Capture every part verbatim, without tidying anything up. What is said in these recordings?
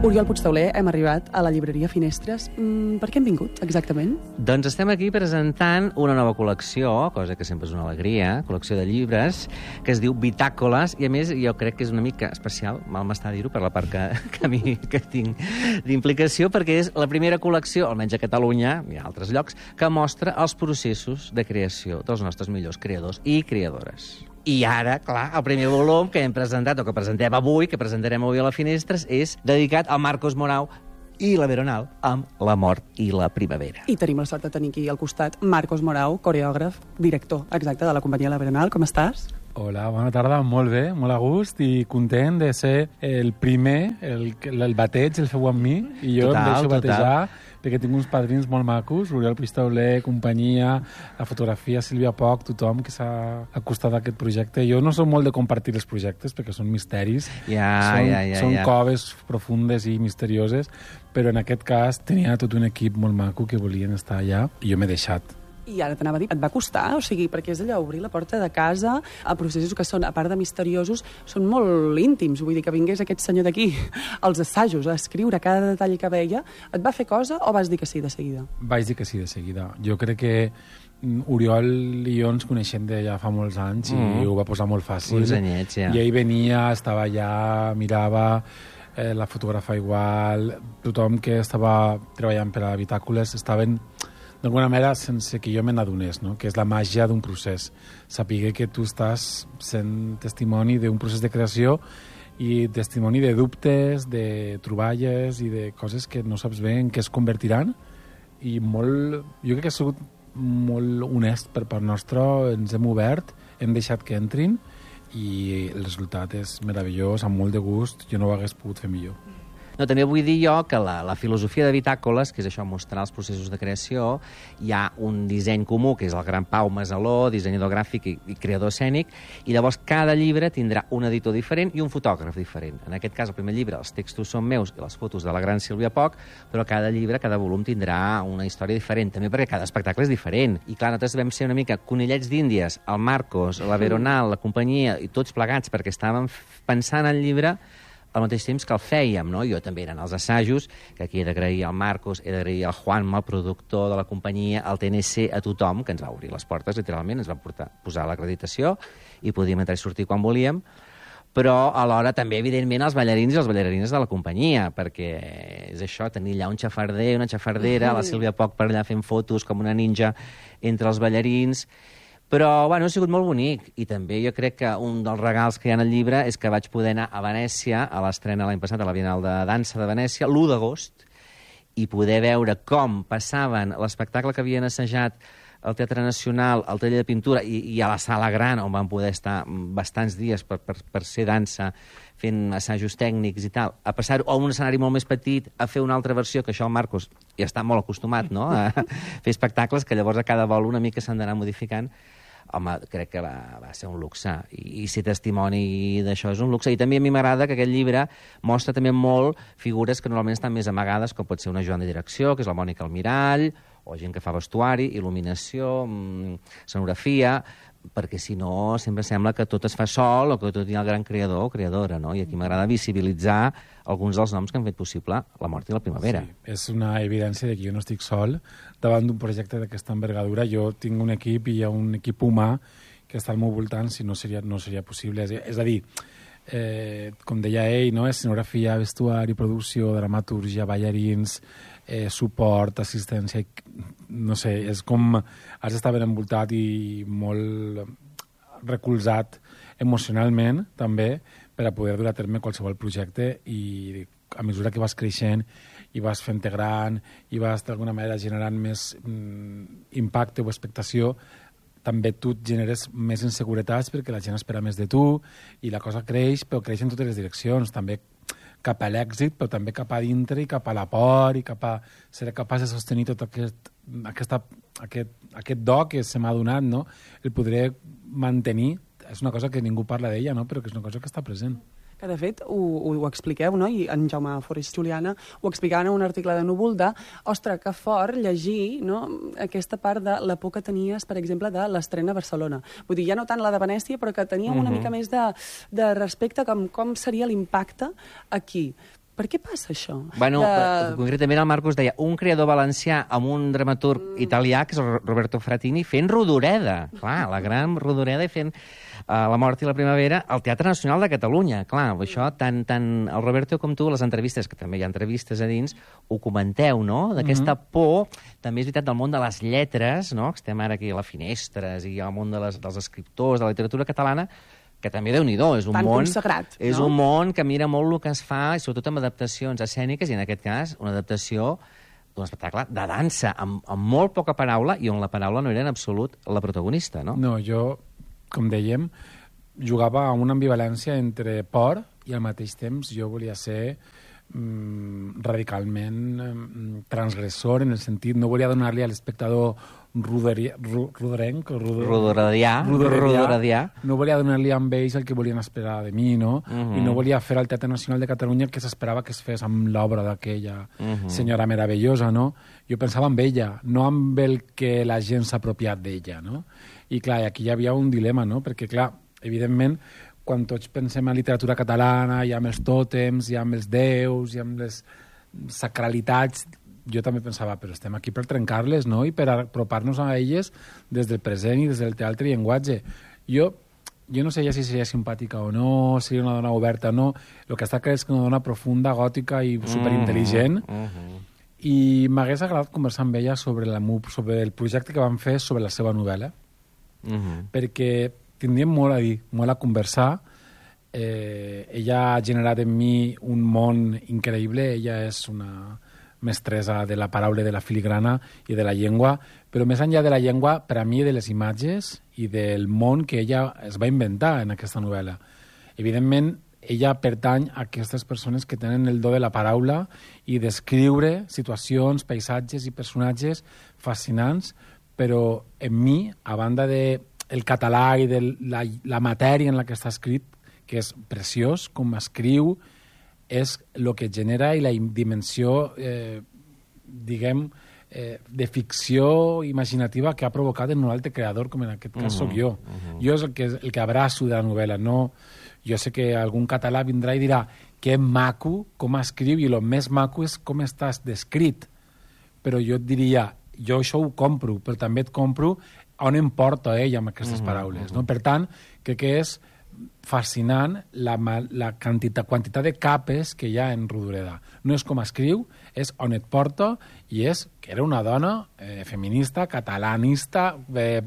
Oriol Puigtauler, hem arribat a la llibreria Finestres. Mm, per què hem vingut, exactament? Doncs estem aquí presentant una nova col·lecció, cosa que sempre és una alegria, col·lecció de llibres, que es diu Bitàcoles, i a més jo crec que és una mica especial, mal m'està dir-ho per la part que, que, a mi, que tinc d'implicació, perquè és la primera col·lecció, almenys a Catalunya, i a altres llocs, que mostra els processos de creació dels nostres millors creadors i creadores. I ara, clar, el primer volum que hem presentat, o que presentem avui, que presentarem avui a la Finestres, és dedicat al Marcos Morau i la Veronal amb La mort i la primavera. I tenim la sort de tenir aquí al costat Marcos Morau, coreògraf, director exacte de la companyia La Veronal. Com estàs? Hola, bona tarda, molt bé, molt a gust i content de ser el primer, el, el bateig el feu amb mi, i jo total, em deixo batejar, total. Perquè tinc uns padrins molt macos, Oriol Puigtauler, companyia, la fotografia, Sílvia Poch, tothom que s'ha acostat a aquest projecte. Jo no soc molt de compartir els projectes, perquè són misteris, ja, són, ja, ja, són ja. coves profundes i misterioses, però en aquest cas tenia tot un equip molt maco que volien estar allà, i jo m'he deixat. I ara t'anava a dir, et va costar? O sigui, perquè és allò, obrir la porta de casa, a processos que són, a part de misteriosos, són molt íntims. Vull dir, que vingués aquest senyor d'aquí als assajos, a escriure cada detall que veia, et va fer cosa o vas dir que sí de seguida? Vaig dir que sí de seguida. Jo crec que Oriol i jo ens coneixem de ja fa molts anys mm. i ho va posar molt fàcil. Uns anyets, ja. I ell venia, estava allà, mirava, eh, la fotografa igual, tothom que estava treballant per a Bitàcoles estaven d'alguna manera sense que jo me n'adonés, no? Que és la màgia d'un procés. Saber que tu estàs sent testimoni d'un procés de creació i testimoni de dubtes, de troballes i de coses que no saps bé en què es convertiran, i molt, jo crec que ha sigut molt honest per part nostra, ens hem obert, hem deixat que entrin i el resultat és meravellós, amb molt de gust, jo no ho hagués pogut fer millor. No, també vull dir jo que la, la filosofia de Bitàcoles, que és això, mostrar els processos de creació, hi ha un disseny comú, que és el gran Pau Masaló, dissenyador gràfic i, i creador escènic, i llavors cada llibre tindrà un editor diferent i un fotògraf diferent. En aquest cas, el primer llibre, els textos són meus i les fotos de la gran Sílvia Poch, però cada llibre, cada volum tindrà una història diferent, també perquè cada espectacle és diferent. I clar, nosaltres vam ser una mica conillets d'Índies, el Marcos, la Veronal, la companyia, i tots plegats, perquè estàvem pensant el llibre al mateix temps que el fèiem, no? Jo també eren els assajos, que aquí he d'agrair al Marcos, he d'agrair al Juanma, el productor de la companyia, al T N C, a tothom, que ens va obrir les portes, literalment, ens va portar, posar l'acreditació i podíem entrar i sortir quan volíem, però alhora també, evidentment, els ballarins i les ballarines de la companyia, perquè és això, tenir allà un xafarder, una xafardera, la Sílvia Poch per allà fent fotos com una ninja entre els ballarins. Però, bueno, ha sigut molt bonic, i també jo crec que un dels regals que hi ha en el llibre és que vaig poder anar a Venècia, a l'estrena l'any passat, a la Bienal de Dansa de Venècia, l'u d'agost, i poder veure com passaven l'espectacle que havien assajat al Teatre Nacional, al taller de pintura, i, i a la Sala Gran, on van poder estar bastants dies per, per, per ser dansa, fent assajos tècnics i tal, a passar-ho a un escenari molt més petit, a fer una altra versió, que això el Marcos ja està molt acostumat, no?, a fer espectacles que llavors a cada vol una mica s'han d'anar modificant. Home, crec que va, va ser un luxe, i, i ser testimoni d'això és un luxe. I també a mi m'agrada que aquest llibre mostra també molt figures que normalment estan més amagades, com pot ser una Joan de direcció, que és la Mònica Almirall, o gent que fa vestuari, il·luminació, mmm, escenografia, perquè si no sempre sembla que tot es fa sol o que tot hi ha el gran creador o creadora, no? I aquí m'agrada visibilitzar alguns dels noms que han fet possible La mort i la primavera. Sí, és una evidència de que jo no estic sol davant d'un projecte d'aquesta envergadura. Jo tinc un equip i hi ha un equip humà que està al meu voltant, si no seria, no seria possible. És, és a dir, eh, com deia ell, no? Escenografia, vestuari, producció, dramaturgia, ballarins, eh, suport, assistència, no sé, és com has d'estar ben envoltat i molt recolzat emocionalment també per a poder dur a terme qualsevol projecte, i a mesura que vas creixent i vas fent-te gran i vas d'alguna manera generant més mm, impacte o expectació, també tu et generes més inseguretats perquè la gent espera més de tu i la cosa creix, però creix en totes les direccions, també cap a l'èxit, però també cap a dintre i cap a la por i cap a ser capaç de sostenir tot aquest, aquesta, aquest, aquest do que se m'ha donat, no? El podré mantenir. És una cosa que ningú parla d'ella, no? Però que és una cosa que està present. Que, de fet, ho, ho, ho expliqueu, no? I en Jaume Forés Juliana ho explicaven en un article de Núvol de, ostres, que fort llegir, no?, aquesta part de la por que tenies, per exemple, de l'estrena a Barcelona. Vull dir, ja no tant la de Venècia, però que teníem una uh-huh. mica més de, de respecte com com seria l'impacte aquí. Per què passa això? Bueno, de... concretament el Marcos deia un creador valencià amb un dramaturg mm. italià, que és el Roberto Fratini, fent Rodoreda. Clar, la gran Rodoreda i fent uh, La mort i la primavera al Teatre Nacional de Catalunya. Clar, això, tant, tant el Roberto com tu, les entrevistes, que també hi ha entrevistes a dins, ho comenteu, no? D'aquesta mm-hmm. por, també és veritat, del món de les lletres, no? Que estem ara aquí a les finestres i al món de les, dels escriptors, de la literatura catalana, que també Déu-n'hi-do, és un tan món consagrat, és no? un món que mira molt el que es fa, i sobretot amb adaptacions escèniques, i en aquest cas una adaptació d'un espectacle de dansa, amb, amb molt poca paraula, i on la paraula no era en absolut la protagonista, no? No, jo, com dèiem, jugava a una ambivalència entre por i al mateix temps jo volia ser mm, radicalment mm, transgressor, en el sentit, no volia donar-li a l'espectador rodorenc, rodoredià, rodoredià. No volia donar-li amb ells el que volien esperar de mi, no? Uh -huh. I no volia fer al Teatre Nacional de Catalunya el que s'esperava que es fes amb l'obra d'aquella uh -huh. senyora meravellosa, no? Jo pensava en ella, no amb el que la gent s'ha apropiat d'ella, no? I clar, aquí hi havia un dilema, no? Perquè clar, evidentment, quan tots pensem en literatura catalana, i amb els tòtems, i amb els déus, i amb les sacralitats, jo també pensava, però estem aquí per trencar-les, no? I per apropar-nos a elles des del present i des del teatre i llenguatge. Jo, jo no sé ja si seria simpàtica o no, seria una dona oberta o no. El que està clar és que una dona profunda, gòtica i superintel·ligent. Mm -hmm. I m'hagués agradat conversar amb ella sobre, la, sobre el projecte que van fer sobre la seva novel·la, mm -hmm. perquè tindríem molt a dir, molt a conversar. Eh, ella ha generat en mi un món increïble. Ella és una mestressa de la paraula, de la filigrana i de la llengua, però més enllà de la llengua, per a mi, de les imatges i del món que ella es va inventar en aquesta novel·la. Evidentment, ella pertany a aquestes persones que tenen el do de la paraula i d'escriure situacions, paisatges i personatges fascinants, però en mi, a banda de el català i de la, la matèria en la que està escrit, que és preciós, com escriu, és el que genera i la dimensió, eh, diguem, eh, de ficció imaginativa que ha provocat en un altre creador, com en aquest cas uh -huh, soc jo. Uh -huh. Jo és el que, el que abraço de la novel·la. No, jo sé que algun català vindrà i dirà que maco com escriu, i el més maco és com estàs descrit. Però jo et diria, jo això ho compro, però també et compro on em porta ell amb aquestes uh -huh, paraules. Uh -huh. No? Per tant, crec que és fascinant la, la quantitat, quantitat de capes que hi ha en Rodoreda. No és com escriu, és on et porta, i és que era una dona eh, feminista, catalanista, eh,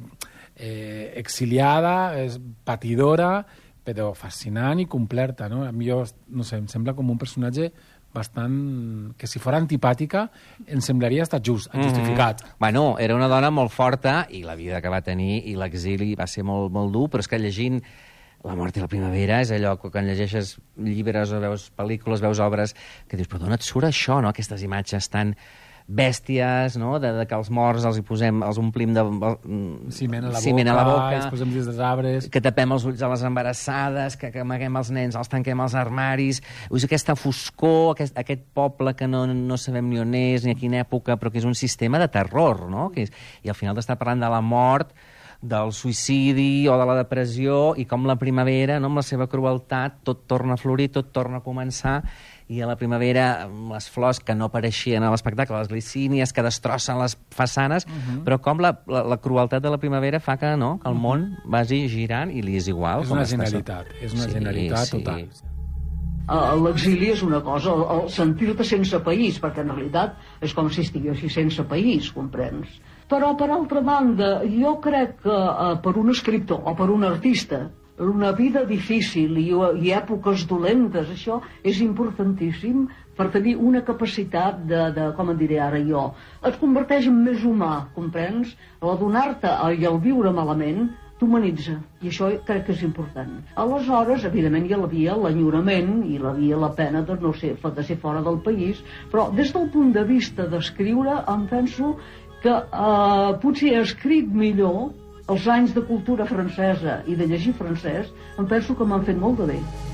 eh, exiliada, eh, patidora, però fascinant i completa, no? A mi, jo, no sé, em sembla com un personatge bastant... que si fos antipàtica em semblaria estar just, justificat. Mm-hmm. Bueno, era una dona molt forta, i la vida que va tenir i l'exili va ser molt, molt dur, però és que llegint La mort i la primavera és allò que quan llegeixes llibres o veus pel·lícules, veus obres, que dius, però d'on et surt això, no? Aquestes imatges tan bèsties, no? De, de que els morts els hi posem, els omplim de ciment a la, ciment boca, a la boca, els posem dins dels arbres, que tapem els ulls a les embarassades, que, que amaguem els nens, els tanquem als armaris. És aquesta foscor, aquest, aquest poble que no, no sabem ni on és, ni a quina època, però que és un sistema de terror, no? Que és, i al final d'estar parlant de la mort, del suïcidi o de la depressió, i com la primavera, no, amb la seva crueltat, tot torna a florir, tot torna a començar, i a la primavera les flors que no apareixien a l'espectacle, les glicínies que destrossen les façanes, uh-huh. però com la, la, la crueltat de la primavera fa que, no, que el món vagi girant i li és igual. És una generalitat, és una sí, generalitat sí. total. L'exili és una cosa, el, el sentir-te sense país, perquè en realitat és com si estiguessis sense país, comprens? Però, per altra banda, jo crec que eh, per un escriptor o per un artista, una vida difícil i, i èpoques dolentes, això és importantíssim per tenir una capacitat de, de, com en diré ara jo, et converteix en més humà, comprens? L'adonar-te i el viure malament t'humanitza, i això crec que és important. Aleshores, evidentment, hi havia l'enyorament i hi havia la pena de no ser, de ser fora del país, però des del punt de vista d'escriure, em penso que eh, potser he escrit millor els anys de cultura francesa i de llegir francès, em penso que m'han fet molt de bé.